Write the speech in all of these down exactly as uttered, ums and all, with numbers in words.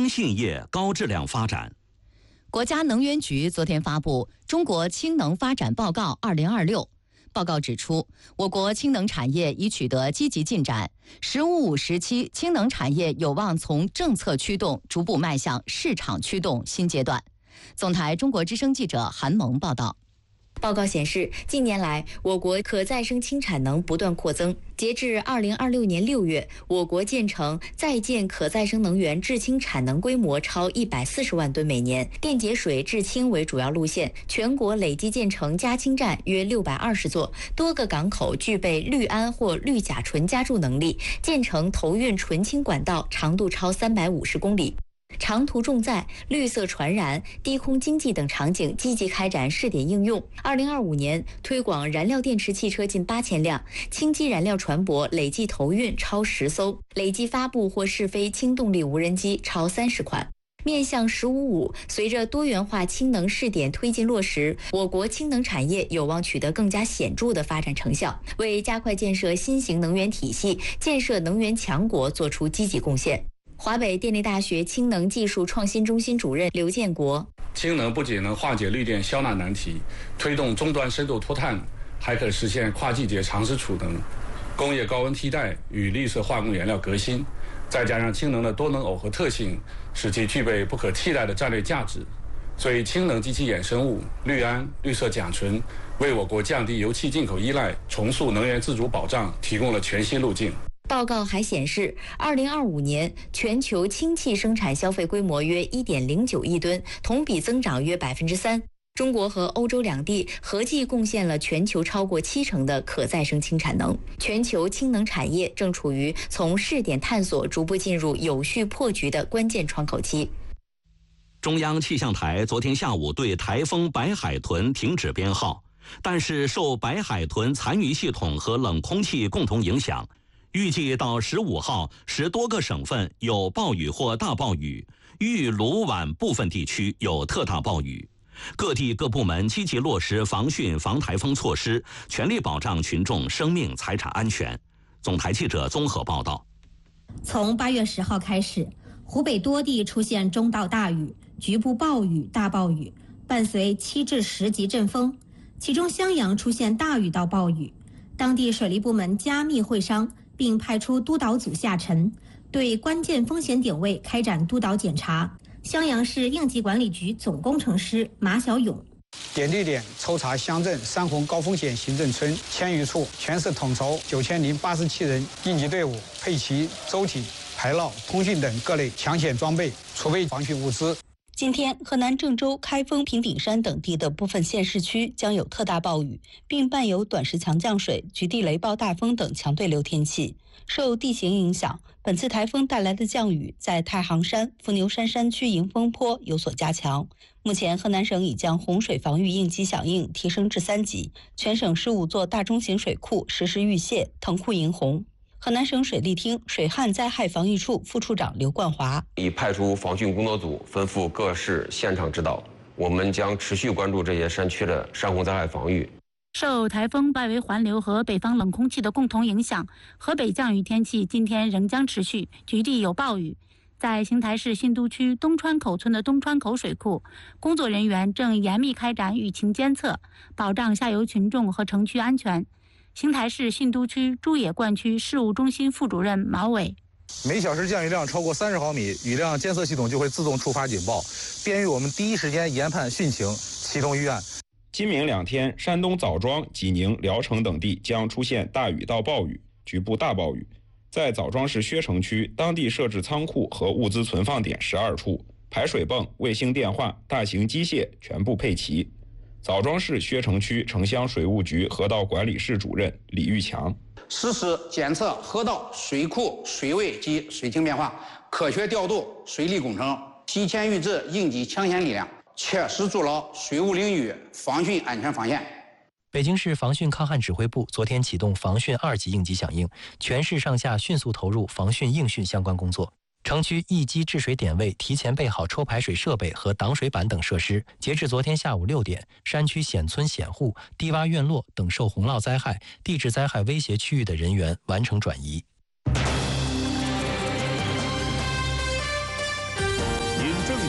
信业高质量发展。 国家能源局昨天发布《中国氢能发展报告二零二六》。报告指出，我国氢能产业已取得积极进展，“十五五”时期氢能产业有望从政策驱动逐步迈向市场驱动新阶段。总台中国之声记者韩萌报道。 报告显示，近年来我国可再生氢产能不断扩增。截至二零二六年六月，我国建成在建可再生能源制氢产能规模超一百四十万吨每年，电解水制氢为主要路线，全国累计建成加氢站约六百二十座，多个港口具备氯胺或氯甲醇加注能力，建成投运纯氢管道长度超三百五十公里。长途重载、绿色传燃、低空经济等场景积极开展试点应用。二零二五年推广燃料电池汽车近八千辆，氢基燃料船舶累计投运超十艘，累计发布或试飞氢动力无人机超三十款。面向“十五五”，随着多元化氢能试点推进落实，我国氢能产业有望取得更加显著的发展成效，为加快建设新型能源体系、建设能源强国作出积极贡献。华北电力大学氢能技术创新中心主任刘建国： 氢能不仅能化解绿电消纳难题，推动终端深度脱碳，还可实现跨季节长时储能、工业高温替代与绿色化工原料革新。再加上氢能的多能耦合特性，使其具备不可替代的战略价值。所以，氢能及其衍生物氯胺、绿色甲醇为我国降低油气进口依赖、重塑能源自主保障提供了全新路径。 报告还显示，二零二五年全球氢气生产消费规模约一点零九亿吨，同比增长约百分之三。中国和欧洲两地合计贡献了全球超过七成的可再生氢产能。全球氢能产业正处于从试点探索逐步进入有序破局的关键窗口期。 中央气象台昨天下午对台风白海豚停止编号，但是受白海豚残余系统和冷空气共同影响，预计到十五号，十多个省份有暴雨或大暴雨，豫鲁皖部分地区有特大暴雨。各地各部门积极落实防汛防台风措施，全力保障群众生命财产安全。总台记者综合报道。 从八月十号开始，湖北多地出现中到大雨、局部暴雨、大暴雨，伴随七至十级阵风，其中襄阳出现大雨到暴雨。当地水利部门加密会商，并派出督导组下沉，对关键风险点位开展督导检查。襄阳市应急管理局总工程师马小勇： 点对点抽查乡镇三红高风险行政村千余处，全市统筹九千零八十七人应急队伍，配齐舟艇、排涝、通讯等各类抢险装备，储备防汛物资。 今天，河南郑州、开封、平顶山等地的部分县市区将有特大暴雨，并伴有短时强降水、局地雷暴大风等强对流天气。受地形影响，本次台风带来的降雨在太行山、伏牛山山区迎风坡有所加强。目前，河南省已将洪水防御应急响应提升至三级，全省十五座大中型水库实施预泄、腾库迎洪。河南省水利厅水旱灾害防御处副处长刘冠华： 已派出防汛工作组，吩咐各市现场指导。我们将持续关注这些山区的山洪灾害防御。 受台风外围环流和北方冷空气的共同影响，河北降雨天气今天仍将持续，局地有暴雨。在邢台市新都区东川口村的东川口水库，工作人员正严密开展雨情监测，保障下游群众和城区安全。邢台市新都区朱野灌区事务中心副主任毛伟： 每小时降雨量超过三十毫米，雨量监测系统就会自动触发警报，便于我们第一时间研判汛情，启动预案。 今明两天，山东枣庄、济宁、聊城等地将出现大雨到暴雨，局部大暴雨。在枣庄市薛城区，当地设置仓库和物资存放点十二处，排水泵、卫星电话、大型机械全部配齐。枣庄市薛城区城乡水务局河道管理室主任李玉强： 实时检测河道、水库水位及水情变化，科学调度水利工程，提前预置应急抢险力量，切实筑牢水务领域防汛安全防线。 北京市防汛抗旱指挥部昨天启动防汛二级应急响应，全市上下迅速投入防汛应汛相关工作。城区一级治水点位提前备好抽排水设备和挡水板等设施。截至昨天下午六点，山区险村险户、低洼院落等受洪涝灾害、地质灾害威胁区域的人员完成转移。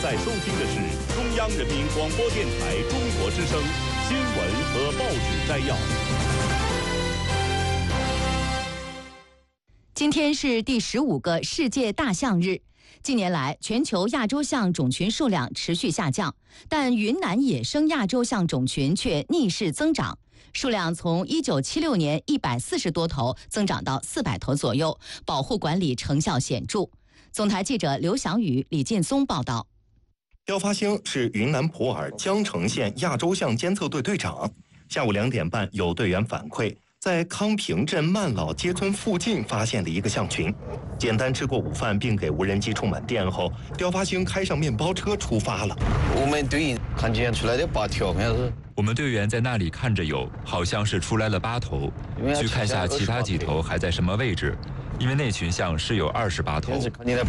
在收听的是中央人民广播电台中国之声新闻和报纸摘要。 今天是第十五个世界大象日。近年来，全球亚洲象种群数量持续下降，但云南野生亚洲象种群却逆势增长，数量从一九七六年一百四十多头增长到四百头左右，保护管理成效显著。总台记者刘翔宇、李劲松报道。 刁发兴是云南普洱江城县亚洲象监测队队长。下午两点半，有队员反馈，在康平镇曼老街村附近发现了一个象群。简单吃过午饭，并给无人机充满电后，刁发兴开上面包车出发了。 我们队员看见出来的八条，好像是。 我们队员在那里看着有，好像是出来了八头，去看下其他几头还在什么位置，因为那群象是有二十八头。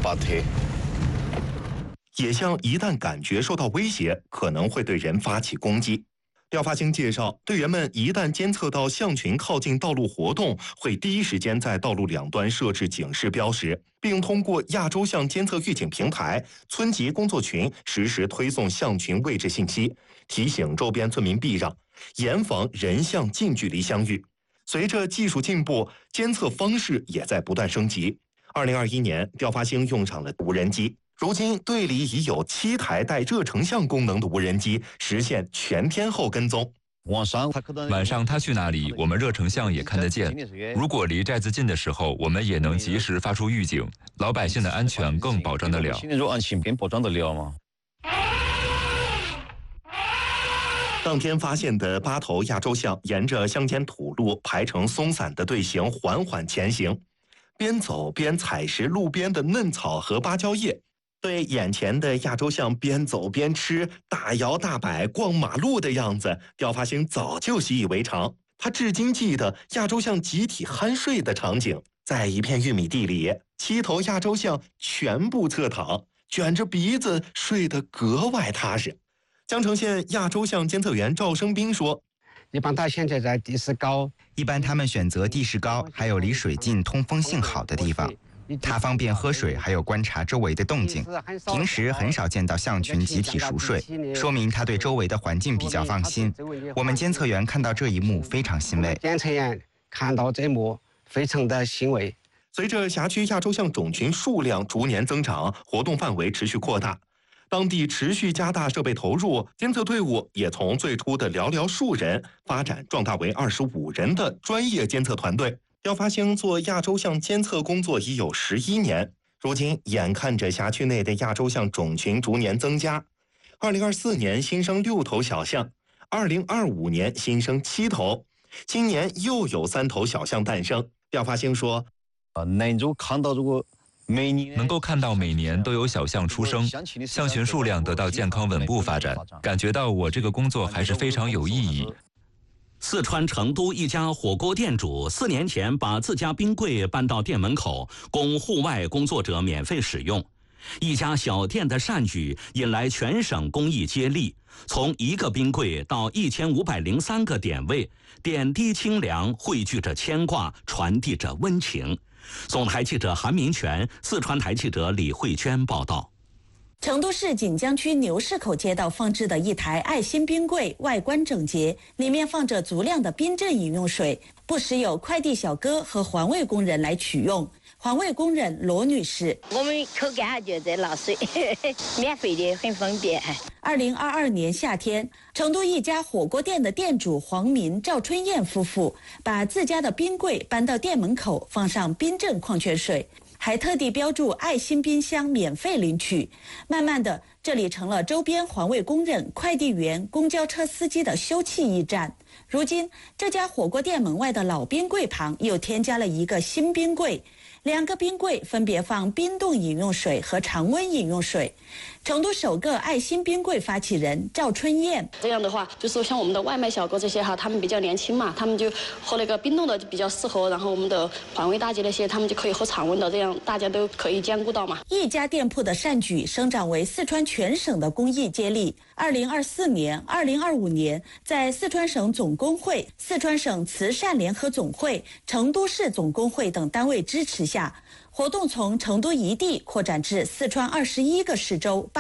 野象一旦感觉受到威胁，可能会对人发起攻击。刁发兴介绍，队员们一旦监测到象群靠近道路活动，会第一时间在道路两端设置警示标识，并通过亚洲象监测预警平台、村级工作群实时推送象群位置信息，提醒周边村民避让，严防人象近距离相遇。随着技术进步，监测方式也在不断升级。二零二一年，刁发兴用上了无人机。如今队里已有七台带热成像功能的无人机实现全天候跟踪。 晚上晚上他去哪里，我们热成像也看得见。如果离寨子近的时候，我们也能及时发出预警，老百姓的安全更保障得了。 安全更保障得了吗？ 当天发现的八头亚洲象沿着乡间土路排成松散的队形缓缓前行，边走边采食路边的嫩草和芭蕉叶。对眼前的亚洲象边走边吃、大摇大摆逛马路的样子，刁发兴早就习以为常。他至今记得亚洲象集体酣睡的场景，在一片玉米地里，七头亚洲象全部侧躺，卷着鼻子睡得格外踏实。江城县亚洲象监测员赵生斌说：“ 一般它现在在地势高， 一般他们选择地势高，还有离水近、通风性好的地方。”它方便喝水，还有观察周围的动静。平时很少见到象群集体熟睡，说明它对周围的环境比较放心。我们监测员看到这一幕非常欣慰。 监测员看到这一幕非常的欣慰。 随着辖区亚洲象种群数量逐年增长，活动范围持续扩大，当地持续加大设备投入，监测队伍也从最初的寥寥数人发展壮大为二十五人的专业监测团队。刁发兴做亚洲象监测工作已有十一年，如今眼看着辖区内的亚洲象种群逐年增加，二零二四年新生六头小象，二零二五年新生七头，今年又有三头小象诞生。刁发兴说：“ 啊，能够看到这个每年能够看到每年都有小象出生，象群数量得到健康稳步发展，感觉到我这个工作还是非常有意义。” 四川成都一家火锅店主四年前把自家冰柜搬到店门口，供户外工作者免费使用。一家小店的善举引来全省公益接力，从一个冰柜到一千五百零三个点位，点滴清凉，汇聚着牵挂，传递着温情。总台记者韩明全，四川台记者李慧娟报道。 成都市锦江区牛市口街道放置的一台爱心冰柜，外观整洁，里面放着足量的冰镇饮用水，不时有快递小哥和环卫工人来取用。环卫工人罗女士：“ 我们口干就在拿水，免费的，很方便。” 二零二二年夏天，成都一家火锅店的店主黄民、赵春燕夫妇把自家的冰柜搬到店门口，放上冰镇矿泉水。还特地标注爱心冰箱免费领取，慢慢的，这里成了周边环卫工人、快递员、公交车司机的休憩驿站。如今，这家火锅店门外的老冰柜旁又添加了一个新冰柜，两个冰柜分别放冰冻饮用水和常温饮用水。成都首个爱心冰柜发起人赵春燕：“ 这样的话，就是像我们的外卖小哥这些哈，他们比较年轻嘛，他们就喝那个冰冻的比较适合，然后我们的环卫大姐那些，他们就可以喝常温的，这样大家都可以兼顾到嘛。” 一家店铺的善举生长为四川全省的公益接力。二零二四年、二零二五年，在四川省总工会、四川省慈善联合总会、成都市总工会等单位支持下，活动从成都一地扩展至四川二十一个市州。